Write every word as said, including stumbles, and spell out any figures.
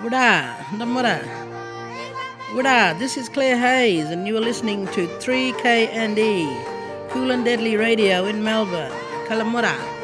Uda, Namura. Uda, this is Claire Hayes, and you are listening to three K and E, Cool and Deadly Radio in Melbourne. Kalamura.